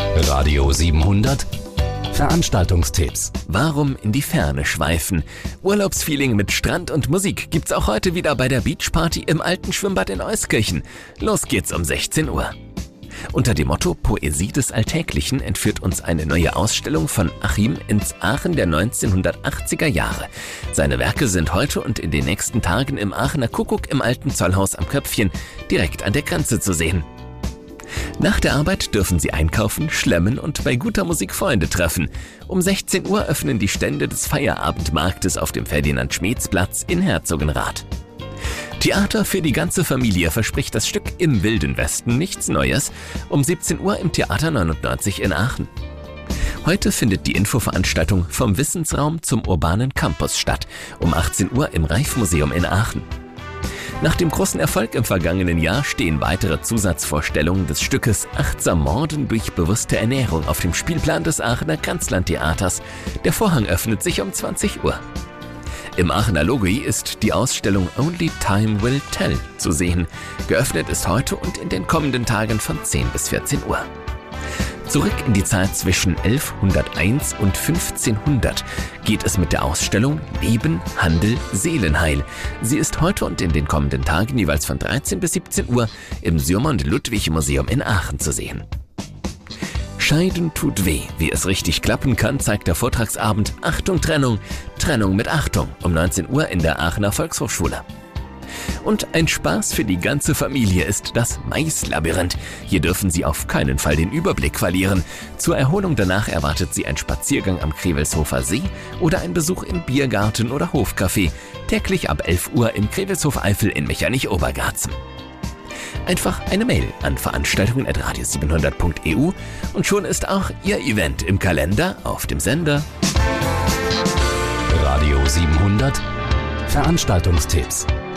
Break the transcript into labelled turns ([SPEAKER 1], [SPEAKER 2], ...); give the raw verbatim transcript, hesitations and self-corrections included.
[SPEAKER 1] Radio siebenhundert Veranstaltungstipps.
[SPEAKER 2] Warum in die Ferne schweifen? Urlaubsfeeling mit Strand und Musik gibt's auch heute wieder bei der Beachparty im alten Schwimmbad in Euskirchen. Los geht's um sechzehn Uhr. Unter dem Motto Poesie des Alltäglichen entführt uns eine neue Ausstellung von Achim ins Aachen der neunzehnhundertachtziger Jahre. Seine Werke sind heute und in den nächsten Tagen im Aachener Kuckuck im alten Zollhaus am Köpfchen direkt an der Grenze zu sehen. Nach der Arbeit dürfen Sie einkaufen, schlemmen und bei guter Musik Freunde treffen. Um sechzehn Uhr öffnen die Stände des Feierabendmarktes auf dem Ferdinand-Schmeetz-Platz in Herzogenrath. Theater für die ganze Familie verspricht das Stück Im Wilden Westen nichts Neues um siebzehn Uhr im Theater neunundneunzig in Aachen. Heute findet die Infoveranstaltung Vom Wissensraum zum urbanen Campus statt, um achtzehn Uhr im Reif-Museum in Aachen. Nach dem großen Erfolg im vergangenen Jahr stehen weitere Zusatzvorstellungen des Stückes Achtsam Morden durch bewusste Ernährung auf dem Spielplan des Aachener Grenzlandtheaters. Der Vorhang öffnet sich um zwanzig Uhr. Im Aachener Logoi ist die Ausstellung Only Time Will Tell zu sehen. Geöffnet ist heute und in den kommenden Tagen von zehn bis vierzehn Uhr. Zurück in die Zeit zwischen elfhunderteins und fünfzehnhundert geht es mit der Ausstellung Leben, Handel, Seelenheil. Sie ist heute und in den kommenden Tagen jeweils von dreizehn bis siebzehn Uhr im Sürmond-Ludwig-Museum in Aachen zu sehen. Scheiden tut weh. Wie es richtig klappen kann, zeigt der Vortragsabend Achtung Trennung, Trennung mit Achtung um neunzehn Uhr in der Aachener Volkshochschule. Und ein Spaß für die ganze Familie ist das Maislabyrinth. Hier dürfen Sie auf keinen Fall den Überblick verlieren. Zur Erholung danach erwartet Sie ein Spaziergang am Krewelshofer See oder ein Besuch im Biergarten oder Hofcafé. Täglich ab elf Uhr im Krewelshof Eifel in Mechernich-Obergarzen. Einfach eine Mail an veranstaltungen at radio siebenhundert punkt e u und schon ist auch Ihr Event im Kalender auf dem Sender.
[SPEAKER 1] Radio siebenhundert Veranstaltungstipps.